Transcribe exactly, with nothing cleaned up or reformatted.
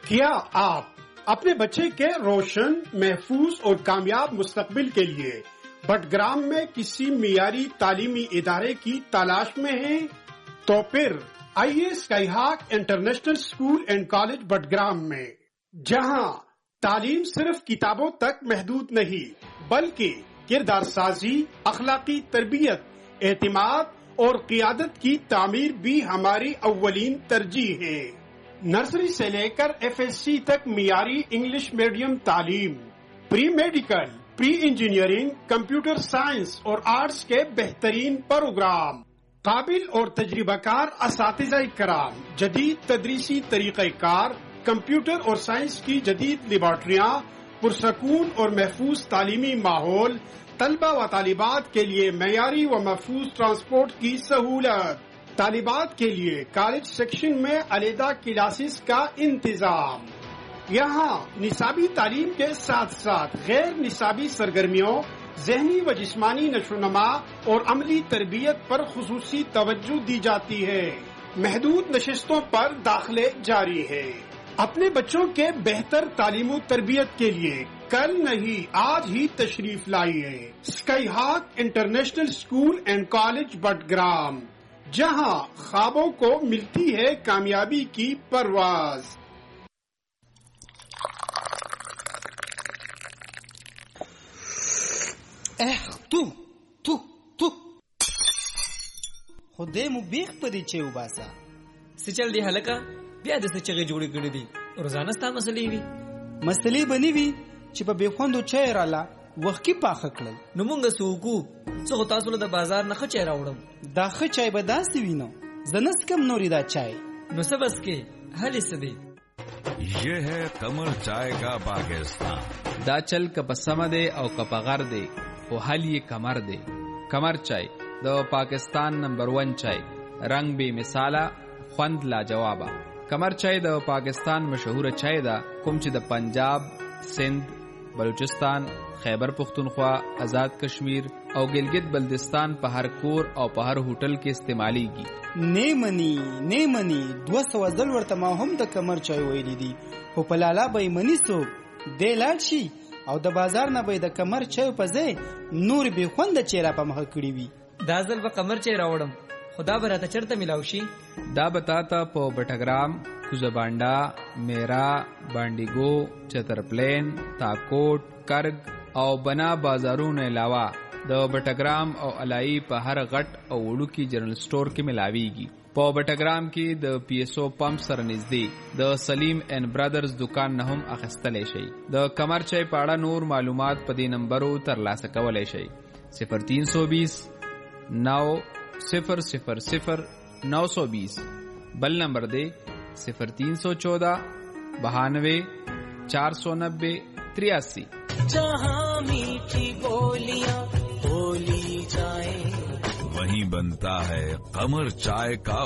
क्या आप अपने बच्चे के रोशन, महफूज और कामयाब मुस्तकबिल के लिए बटग्राम में किसी मियारी तालीमी इदारे की तलाश में हैं? तो फिर आइए स्काईहाक international school and college Battagram में, जहां तालीम सिर्फ किताबों तक महदूद नहीं बल्कि किरदार साजी, अखलाकी तरबियत, एतिमाद और क़ियादत की तामीर भी हमारी अव्वलीन तरजीह है। नर्सरी से लेकर एफ एस सी तक मियारी इंग्लिश मीडियम तालीम, pre medical, pre engineering, computer science और आर्ट्स के बेहतरीन प्रोग्राम, काबिल और तजर्बाकार असातिज़ा कराम, जदीद तदरीसी तरीक़ाकार, कंप्यूटर और साइंस की जदीद लेबॉर्ट्रियाँ, पुरसकून और महफूज तालीमी माहौल, तलबा व तालिबात के लिए मयारी व महफूज ट्रांसपोर्ट की सहूलत, तालिबात के लिए कॉलेज सेक्शन में अलहदा क्लासेस का इंतजाम। यहाँ निसाबी तालीम के साथ साथ गैर निसाबी सरगर्मियों, ज़हनी व जिस्मानी नशोनमा और अमली तरबियत पर खुसूसी तवज्जो दी जाती है। महदूद नशिस्तों पर दाखिले जारी है। अपने बच्चों के बेहतर तालीम और तरबियत के लिए कल नहीं आज ही तशरीफ लाइए स्काईहाक international school and college Battagram, जहां ख्वाबों को मिलती है कामयाबी की परवाज। एह तू तू तू खुदे मुबीख परी चे उबासा सिचल दी हलका بیا د څه چغې جوړې کړې دي روزانه ستا مسلې وي مسلې بنی وي چې په بېخوندو چای راله وخت کې پاخه کړل نو مونږ سوکو څه خو تاسو له د بازار نه ښه چای راوړم دا ښه چای به داسې وي نو زه نس کم نورې دا چای نو څه بس کې هلې څه دی ये है कमर चाय का पाकिस्तान। دا چل کپ سم دے او کپ غر دے او حل یہ کمر دے کمر چای د پاکستان نمبر ون چای، رنگ بے مثالا، خوند لا جوابا. کمر چای د پاکستان مشهور چای ده کوم چې د پنجاب، سندھ، بلوچستان، خیبر پختونخوا، آزاد کشمیر او ګلګت بلدستان په هر کور او په هر هوټل کې استعمالیږي. نیمنی نیمنی دو سو ځل ورته ما هم د کمر چای ویلې دي، خو په لالا به منی سو دی لاړ شي او د بازار نه به د کمر چای په ځای نور به خوند چیرې په مخ کړی وي. دا ځل به کمر چای راوړم، خدا به راته چرته ملاو شي. دا بتاتا په بټګرام، کوزبانډا، میرا، بانډیګو، چترپلین، تاکوټ، کرګ او بنا بازارونو علاوه د بټګرام او علای په هر غټ او وړوکی جنرال سٹور کې ملاويږي. په بټګرام کې د پی ایس او پمپ سره نږدې د سلیم اینڈ برادرز دکان نه هم اخیستلی شي. د کمر چای په اړه نور معلومات په دې نمبرو ترلاسه کولی شي: صفر تین سو بیس نو صفر صفر صفر نو سو بیس. بل نمبر دے صفر تین سو چودہ بہانوے چار سو نبے تریاسی. جہاں میٹھی بولیاں بولی جائے वहीं बनता है कमर चाय का